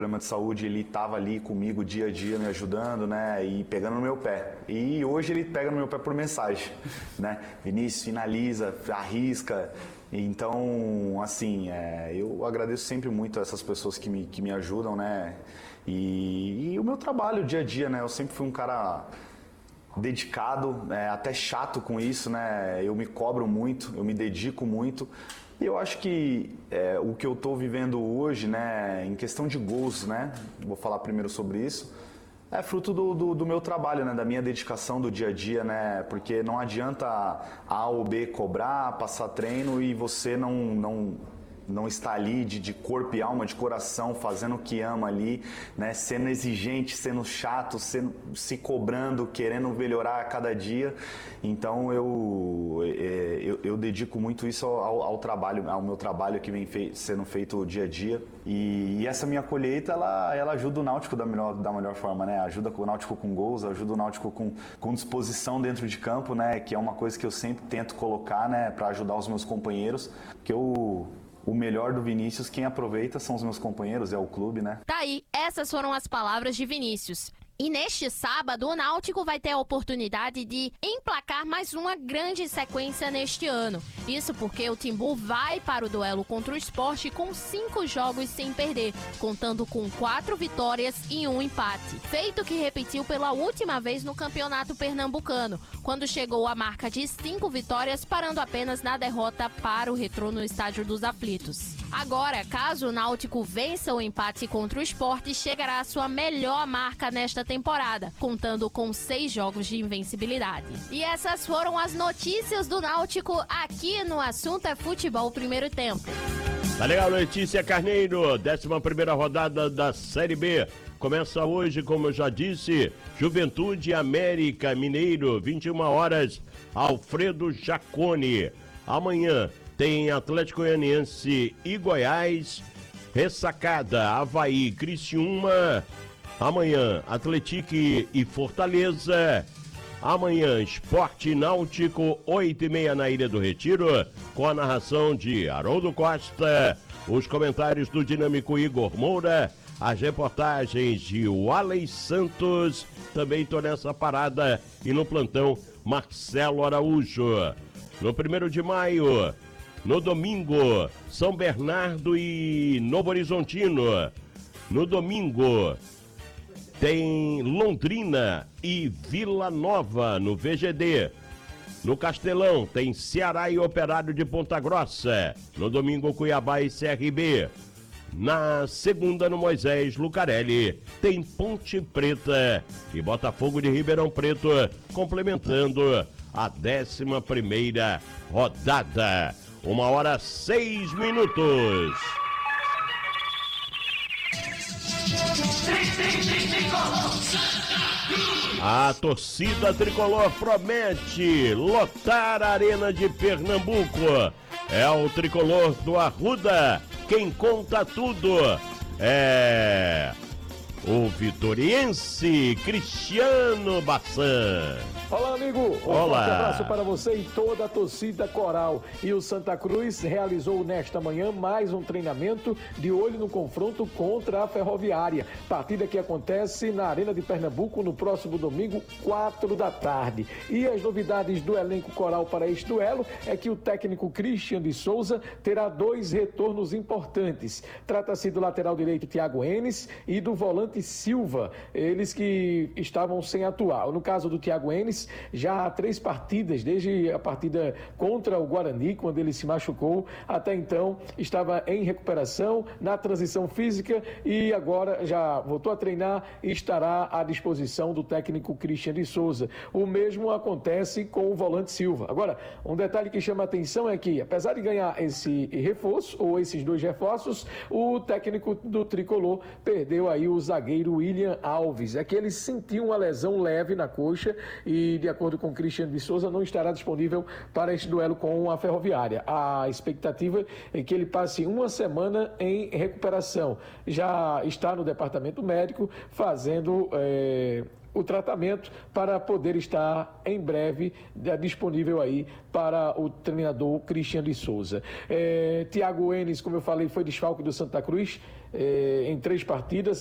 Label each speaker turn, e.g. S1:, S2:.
S1: problema de saúde, ele estava ali comigo dia a dia, me ajudando, né, e pegando no meu pé. E hoje ele pega no meu pé por mensagem, né, Vinícius, finaliza, arrisca. Então, assim, eu agradeço sempre muito a essas pessoas que me ajudam, né, e o meu trabalho, o dia a dia, né, eu sempre fui um cara dedicado, até chato com isso, né, eu me cobro muito, eu me dedico muito. E eu acho que o que eu estou vivendo hoje, né, em questão de gols, né, vou falar primeiro sobre isso, é fruto do meu trabalho, né, da minha dedicação do dia a dia, né, porque não adianta A ou B cobrar, passar treino e você não está ali de corpo e alma, de coração, fazendo o que ama ali, né? Sendo exigente, sendo chato, se cobrando, querendo melhorar a cada dia. Então eu dedico muito isso ao trabalho, ao meu trabalho que vem sendo feito dia a dia. E essa minha colheita, ela ajuda o Náutico da melhor forma, né? Ajuda o Náutico com gols, ajuda o Náutico com disposição dentro de campo, né? Que é uma coisa que eu sempre tento colocar, né? Para ajudar os meus companheiros, que o melhor do Vinícius, quem aproveita são os meus companheiros, é o clube, né?
S2: Tá aí, essas foram as palavras de Vinícius. E neste sábado, o Náutico vai ter a oportunidade de emplacar mais uma grande sequência neste ano. Isso porque o Timbu vai para o duelo contra o Sport com 5 jogos sem perder, contando com 4 vitórias e 1 empate. Feito que repetiu pela última vez no Campeonato Pernambucano, quando chegou à marca de 5 vitórias, parando apenas na derrota para o Retrô no Estádio dos Aflitos. Agora, caso o Náutico vença o empate contra o Sport, chegará à sua melhor marca nesta temporada, contando com 6 jogos de invencibilidade. E essas foram as notícias do Náutico aqui no Assunto é Futebol Primeiro Tempo.
S3: Tá legal, Letícia Carneiro, 11ª rodada da Série B. Começa hoje, como eu já disse, Juventude América Mineiro, 21 horas, Alfredo Jaconi. Amanhã tem Atlético Goianiense e Goiás, Ressacada, Avaí, Criciúma. Amanhã, Atlético e Fortaleza. Amanhã, Sport Náutico, 8h30 na Ilha do Retiro, com a narração de Haroldo Costa, os comentários do dinâmico Igor Moura, as reportagens de Walley Santos, também estou nessa parada, e no plantão, Marcelo Araújo. No 1º de maio, no domingo, São Bernardo e Novo Horizontino. No domingo, tem Londrina e Vila Nova no VGD. No Castelão, tem Ceará e Operário de Ponta Grossa. No domingo, Cuiabá e CRB. Na segunda, no Moisés Lucarelli, tem Ponte Preta e Botafogo de Ribeirão Preto, complementando a 11ª rodada. 1h06. A torcida tricolor promete lotar a Arena de Pernambuco. É o tricolor do Arruda quem conta tudo. É o vitoriense Cristiano Bassan.
S4: Olá, amigo.
S3: Olá.
S4: Um forte abraço para você e toda a torcida coral. E o Santa Cruz realizou nesta manhã mais um treinamento de olho no confronto contra a Ferroviária. Partida que acontece na Arena de Pernambuco no próximo domingo, 4 da tarde. E as novidades do elenco coral para este duelo é que o técnico Christian de Souza terá 2 retornos importantes. Trata-se do lateral direito Thiago Enes e do volante Silva, eles que estavam sem atuar. No caso do Thiago Enes, já há 3 partidas, desde a partida contra o Guarani, quando ele se machucou, até então estava em recuperação, na transição física, e agora já voltou a treinar e estará à disposição do técnico Christian de Souza. O mesmo acontece com o volante Silva. Agora, um detalhe que chama a atenção é que, apesar de ganhar esse reforço, ou esses 2 reforços, o técnico do Tricolor perdeu aí o zagueiro William Alves. É que ele sentiu uma lesão leve na coxa e, de acordo com Christian de Souza, não estará disponível para este duelo com a Ferroviária. A expectativa é que ele passe uma semana em recuperação. Já está no departamento médico fazendo o tratamento para poder estar em breve disponível aí para o treinador Christian de Souza. Thiago Enes, como eu falei, foi desfalque do Santa Cruz em 3 partidas.